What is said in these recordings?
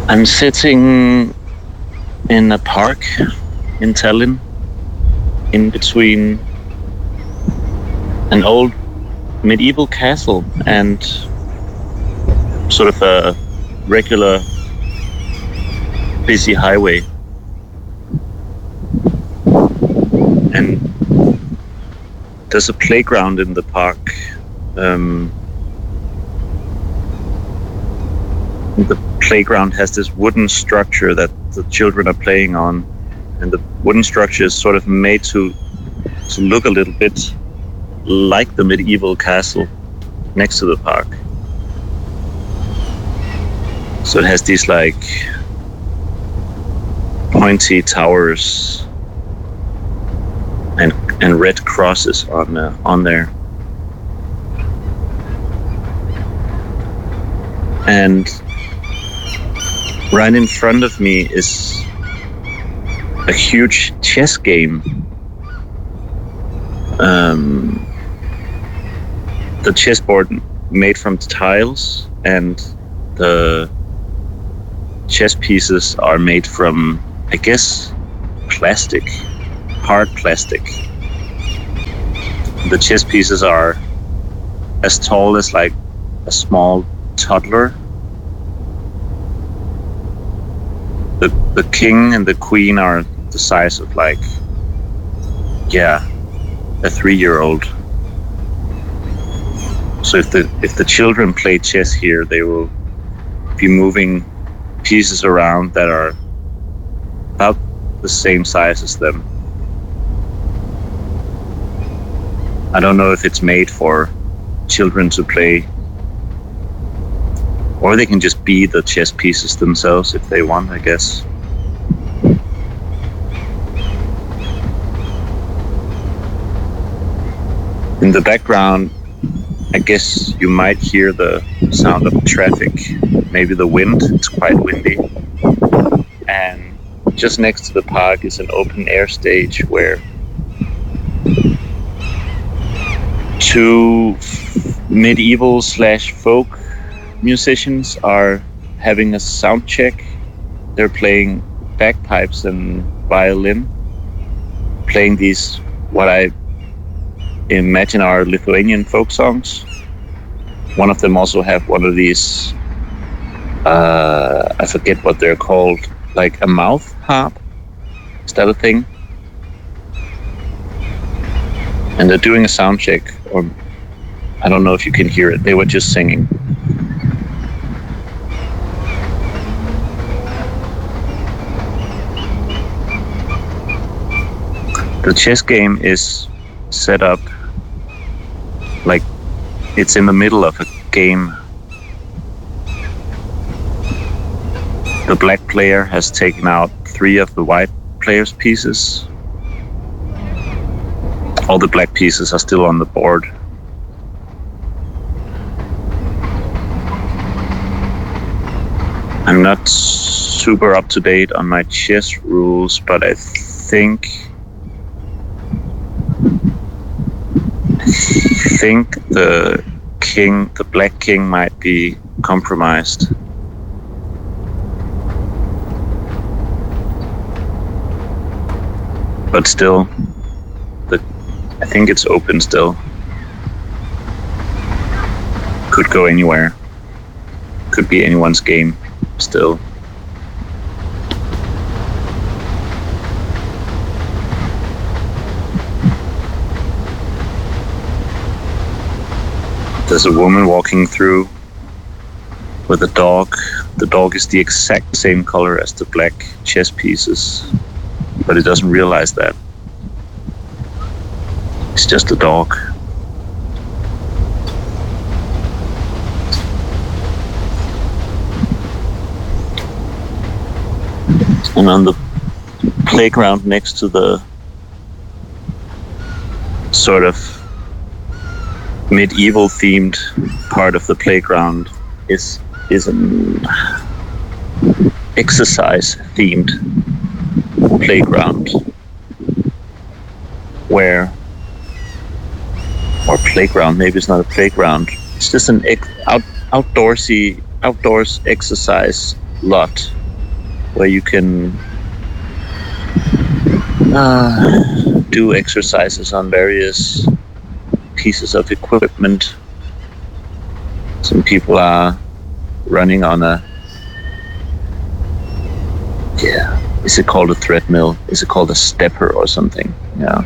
I'm sitting in a park in Tallinn, in between an old medieval castle and sort of a regular busy highway. And there's a playground in the park. The playground has this wooden structure that the children are playing on, and the wooden structure is sort of made to look a little bit like the medieval castle next to the park. So it has these like pointy towers and red crosses on there. And right in front of me is a huge chess game. The chessboard made from tiles, and the chess pieces are made from, I guess, plastic, hard plastic. The chess pieces are as tall as like a small toddler. The king and the queen are the size of like, a 3-year-old. So if the children play chess here, they will be moving pieces around that are about the same size as them. I don't know if it's made for children to play, or they can just be the chess pieces themselves if they want, I guess. In the background, I guess you might hear the sound of traffic, maybe the wind. It's quite windy. And just next to the park is an open air stage where two medieval / folk musicians are having a sound check. They're playing bagpipes and violin, playing these, what I imagine are Lithuanian folk songs. One of them also have one of these, I forget what they're called, like a mouth harp. Is that a thing? And they're doing a sound check, or I don't know if you can hear it. They were just singing. The chess game is set up like it's in the middle of a game. The black player has taken out 3 of the white player's pieces. All the black pieces are still on the board. I'm not super up to date on my chess rules, but I think the black king might be compromised. But still, I think it's open still. Could go anywhere. Could be anyone's game still. There's a woman walking through with a dog. The dog is the exact same color as the black chess pieces, but it doesn't realize that. It's just a dog. And on the playground next to the sort of medieval themed part of the playground is an exercise themed playground where, or playground, maybe it's not a playground, it's just an outdoors exercise lot where you can do exercises on various pieces of equipment. Some people are running on is it called a treadmill? Is it called a stepper or something? Yeah.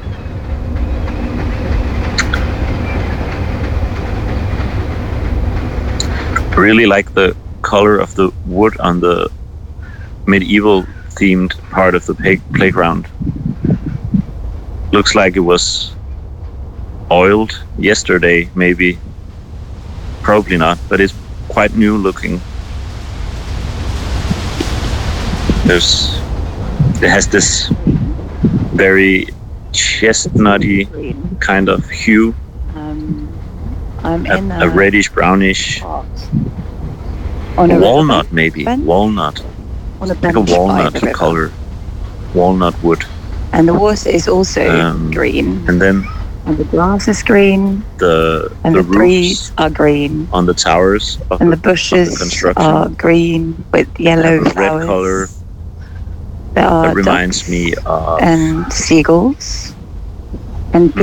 I really like the color of the wood on the medieval themed part of the playground. Looks like it was oiled yesterday, maybe. Probably not, but it's quite new looking. It has this very chestnutty kind of hue. I'm in a reddish brownish on a walnut, maybe bench? walnut, On a like a bench by walnut the river. color, walnut wood. And the water is also green. And then And the grass is green. And the the trees roofs are green. on the towers of And the the bushes construction are green with yellow have a flowers. red color There are that reminds ducks me of and seagulls and